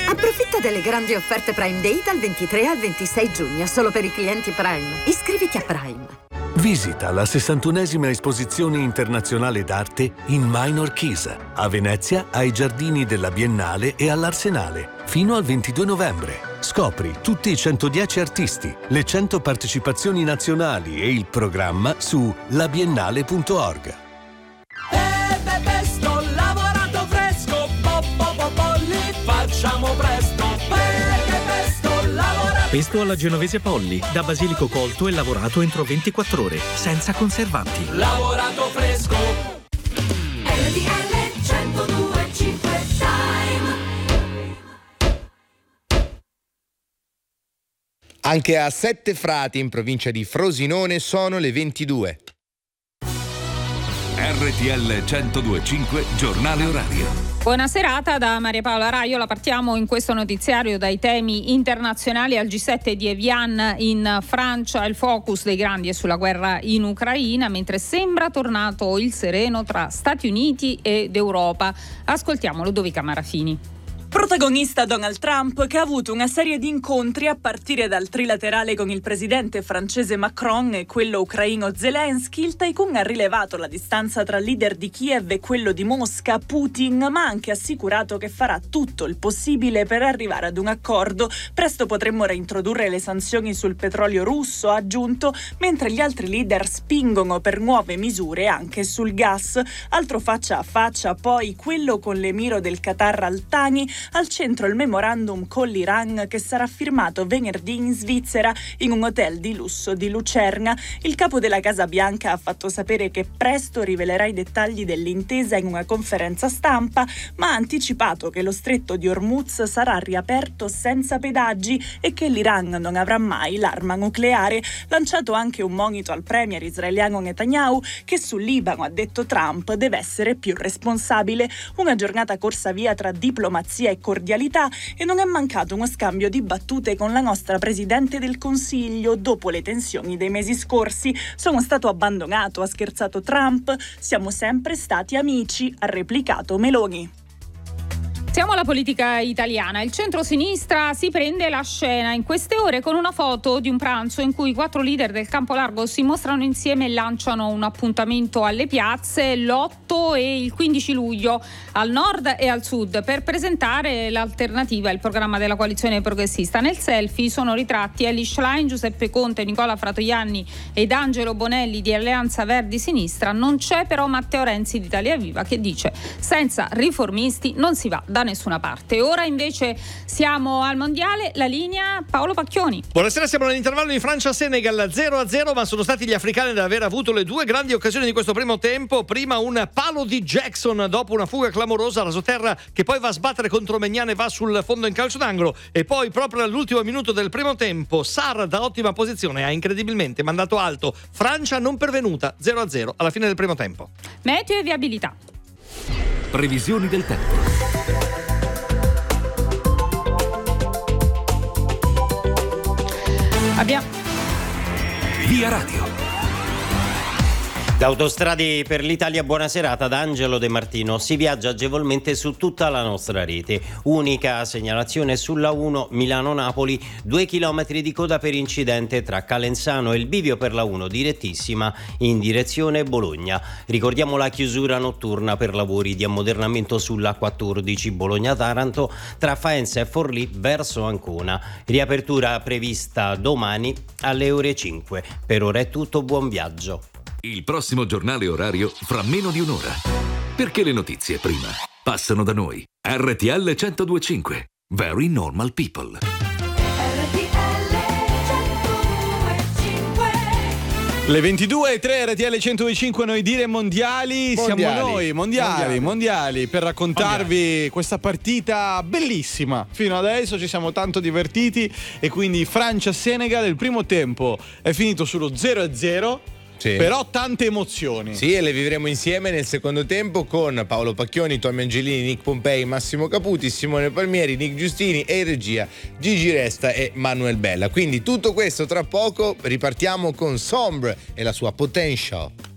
Approfitta delle grandi offerte Prime Day dal 23 al 26 giugno, solo per i clienti Prime. Iscriviti a Prime. Visita la 61esima esposizione internazionale d'arte in Minor Chisa, a Venezia, ai giardini della Biennale e all'Arsenale, fino al 22 novembre. Scopri tutti i 110 artisti, le 100 partecipazioni nazionali e il programma su labiennale.org. Pesto lavorato fresco, polli, facciamo presto, perché pesto lavorato. Pesto alla genovese Polli, da basilico colto e lavorato entro 24 ore, senza conservanti. Lavorato fresco. RTL 102.5 Time. Anche a Sette Frati, in provincia di Frosinone, sono le 22. RTL 102.5 Giornale Orario. Buona serata da Maria Paola Raiola. Partiamo in questo notiziario dai temi internazionali. Al G7 di Evian in Francia il focus dei grandi è sulla guerra in Ucraina, mentre sembra tornato il sereno tra Stati Uniti ed Europa. Ascoltiamo Ludovica Marafini. Protagonista Donald Trump, che ha avuto una serie di incontri a partire dal trilaterale con il presidente francese Macron e quello ucraino Zelensky. Il tycoon ha rilevato la distanza tra il leader di Kiev e quello di Mosca, Putin, ma ha anche assicurato che farà tutto il possibile per arrivare ad un accordo. Presto potremmo reintrodurre le sanzioni sul petrolio russo, ha aggiunto, mentre gli altri leader spingono per nuove misure anche sul gas. Altro faccia a faccia poi quello con l'emiro del Qatar Al Thani. Al centro il memorandum con l'Iran che sarà firmato venerdì in Svizzera in un hotel di lusso di Lucerna. Il capo della Casa Bianca ha fatto sapere che presto rivelerà i dettagli dell'intesa in una conferenza stampa, ma ha anticipato che lo stretto di Hormuz sarà riaperto senza pedaggi e che l'Iran non avrà mai l'arma nucleare. Lanciato anche un monito al premier israeliano Netanyahu, che sul Libano, ha detto Trump, deve essere più responsabile. Una giornata corsa via tra diplomazia e cordialità, e non è mancato uno scambio di battute con la nostra Presidente del Consiglio dopo le tensioni dei mesi scorsi. Sono stato abbandonato, ha scherzato Trump. Siamo sempre stati amici, ha replicato Meloni. Siamo alla politica italiana. Il centro-sinistra si prende la scena in queste ore con una foto di un pranzo in cui 4 leader del campo largo si mostrano insieme e lanciano un appuntamento alle piazze l'8 e il 15 luglio al nord e al sud per presentare l'alternativa, il programma della coalizione progressista. Nel selfie sono ritratti Elly Schlein, Giuseppe Conte, Nicola Fratoianni ed Angelo Bonelli di Alleanza Verdi Sinistra. Non c'è però Matteo Renzi di Italia Viva, che dice: senza riformisti non si va da nessuna parte. Ora invece siamo al mondiale, la linea Paolo Pacchioni. Buonasera, siamo nell'intervallo di Francia-Senegal 0-0, ma sono stati gli africani ad aver avuto le due grandi occasioni di questo primo tempo. Prima un palo di Jackson dopo una fuga clamorosa, rasoterra che poi va a sbattere contro Maignan e va sul fondo in calcio d'angolo, e poi proprio all'ultimo minuto del primo tempo Sarr da ottima posizione ha incredibilmente mandato alto. Francia non pervenuta, 0-0 alla fine del primo tempo. Meteo e viabilità. Previsioni del tempo. Via Radio. Da Autostrade per l'Italia, buona serata da Angelo De Martino. Si viaggia agevolmente su tutta la nostra rete. Unica segnalazione sulla 1 Milano-Napoli, 2 chilometri di coda per incidente tra Calenzano e il bivio per la 1 direttissima in direzione Bologna. Ricordiamo la chiusura notturna per lavori di ammodernamento sulla 14 Bologna-Taranto tra Faenza e Forlì verso Ancona. Riapertura prevista domani alle ore 5. Per ora è tutto, buon viaggio. Il prossimo giornale orario fra meno di un'ora. Perché le notizie prima passano da noi. RTL 102.5. Very normal people. Le 22:03 RTL 102.5, noi dire mondiali. Siamo noi, mondiali, per raccontarvi questa partita bellissima. Fino adesso ci siamo tanto divertiti, e quindi Francia-Senegal, il primo tempo è finito sullo 0-0. Sì. Però tante emozioni. Sì, e le vivremo insieme nel secondo tempo con Paolo Pacchioni, Tommy Angelini, Nick Pompei, Massimo Caputi, Simone Palmieri, Nick Giustini, e in regia Gigi Resta e Manuel Bella. Quindi tutto questo tra poco. Ripartiamo con Sombre e la sua Potential.